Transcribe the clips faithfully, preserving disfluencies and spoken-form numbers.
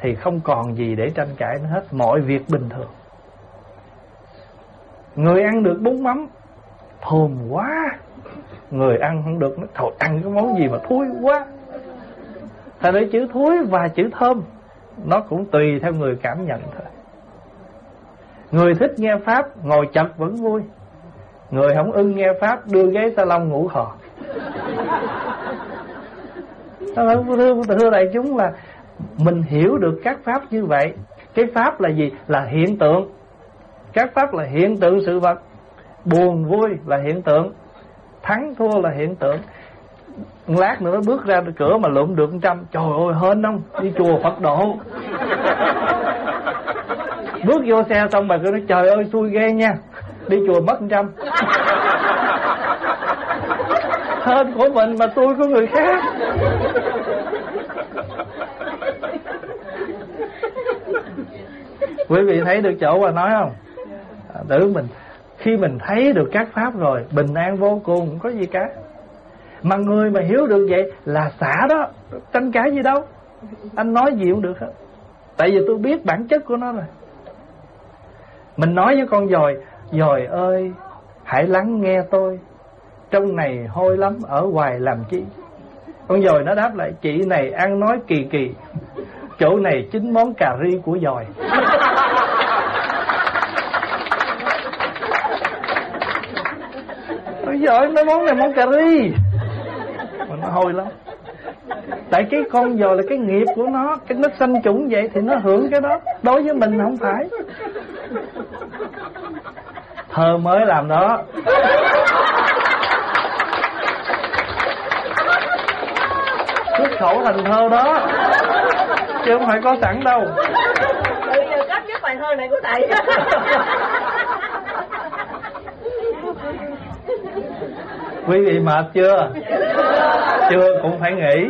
thì không còn gì để tranh cãi nữa hết, mọi việc bình thường. Người ăn được bún mắm thơm quá, người ăn không được nó thôi ăn cái món gì mà thúi quá. Thật ra chữ thúi và chữ thơm nó cũng tùy theo người cảm nhận thôi. Người thích nghe pháp ngồi chật vẫn vui, người không ưng nghe pháp đưa ghế salon ngủ khò. Thưa, thưa đại chúng là mình hiểu được các pháp như vậy. Cái pháp là gì? Là hiện tượng. Các pháp là hiện tượng sự vật. Buồn vui là hiện tượng, thắng thua là hiện tượng. Lát nữa bước ra cửa mà lượm được một trăm, trời ơi hên không, đi chùa Phật độ. Bước vô xe xong bà cứ nói trời ơi xui ghê nha, đi chùa mất một trăm. Hên của mình mà xui của người khác. Quý vị thấy được chỗ mà nói không? À, tự mình khi mình thấy được các pháp rồi, bình an vô cùng, không có gì cả. Mà người mà hiểu được vậy là xả đó, tranh cãi gì đâu. Anh nói gì cũng được hết, tại vì tôi biết bản chất của nó rồi. Mình nói với con dòi, dòi ơi hãy lắng nghe tôi, trong này hôi lắm, ở ngoài làm chi. Con dòi nó đáp lại, chị này ăn nói kỳ kỳ, chỗ này chính món cà ri của dòi. Ôi giời, mấy món này món cà ri mà nó hôi lắm. Tại cái con dòi là cái nghiệp của nó, cái nó sanh chủng vậy thì nó hưởng cái đó. Đối với mình không phải. Thơ mới làm đó. Xuất khẩu thành thơ đó, chứ không phải có sẵn đâu. Tự giờ cắt cái bài thơ này của thầy. Quý vị mệt chưa? Chưa cũng phải nghỉ.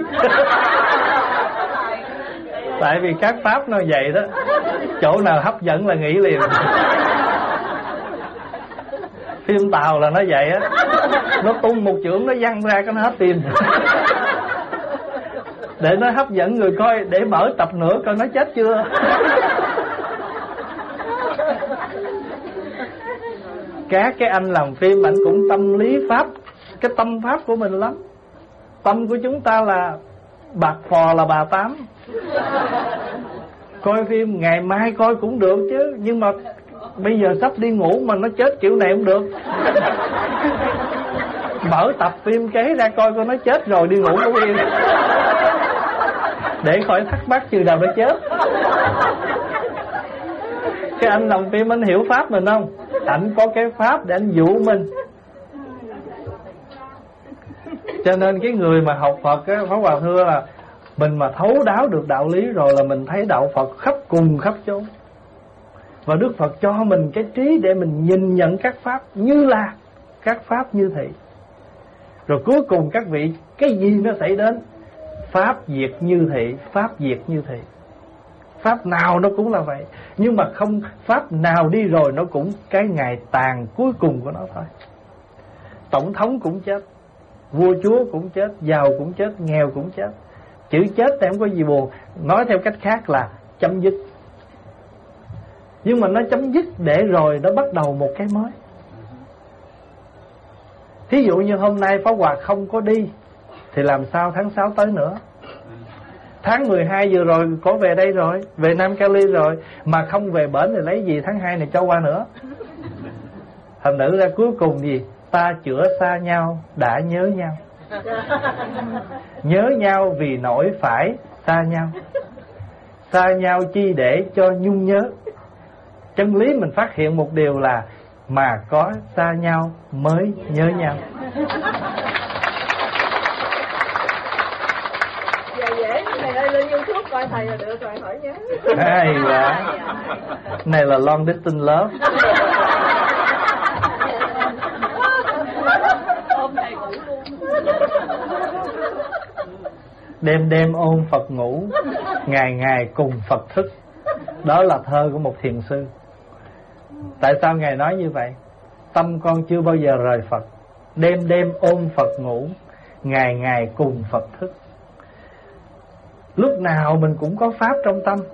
Tại vì các pháp nó vậy đó, chỗ nào hấp dẫn là nghỉ liền. Phim Tàu là nó vậy á, nó tung một chưởng nó văng ra cái nó hết tim. Để nó hấp dẫn người coi, để mở tập nữa coi nó chết chưa. Các cái anh làm phim ảnh cũng tâm lý pháp, cái tâm pháp của mình lắm. Tâm của chúng ta là bạc phò là bà tám. Coi phim ngày mai coi cũng được chứ, nhưng mà bây giờ sắp đi ngủ mà nó chết kiểu này không được. Mở tập phim kế ra coi coi nó chết rồi đi ngủ cũng yên, để khỏi thắc mắc chừng nào nó chết. Cái anh làm phim anh hiểu pháp mình không? Anh có cái pháp để anh dụ mình. Cho nên cái người mà học Phật á, Pháp Hòa thưa là mình mà thấu đáo được đạo lý rồi là mình thấy đạo Phật khắp cùng khắp chốn. Và Đức Phật cho mình cái trí để mình nhìn nhận các pháp như là các pháp như thị. Rồi cuối cùng các vị, cái gì nó xảy đến? Pháp diệt như thị, pháp diệt như thị. Pháp nào nó cũng là vậy. Nhưng mà không pháp nào đi rồi nó cũng cái ngày tàn cuối cùng của nó thôi. Tổng thống cũng chết, vua chúa cũng chết, giàu cũng chết, nghèo cũng chết. Chữ chết thì không có gì buồn. Nói theo cách khác là chấm dứt. Nhưng mà nó chấm dứt để rồi nó bắt đầu một cái mới. Thí dụ như hôm nay Pháp Hòa không có đi thì làm sao tháng sáu tới nữa? Tháng mười hai vừa rồi có về đây rồi, về Nam Cali rồi, mà không về bển thì lấy gì tháng hai này cho qua nữa? Thành nữ ra cuối cùng gì? Ta chữa xa nhau đã nhớ nhau. Nhớ nhau vì nỗi phải xa nhau. Xa nhau chi để cho nhung nhớ. Chân lý mình phát hiện một điều là mà có xa nhau mới nhớ nhau. Dạ dễ, thầy ơi lên YouTube coi thầy là được rồi, khỏi nhớ. Hay quá. Này là long distance love. Đêm đêm ôm Phật ngủ, ngày ngày cùng Phật thức. Đó là thơ của một thiền sư. Tại sao Ngài nói như vậy? Tâm con chưa bao giờ rời Phật, đêm đêm ôm Phật ngủ, ngày ngày cùng Phật thức. Lúc nào mình cũng có pháp trong tâm.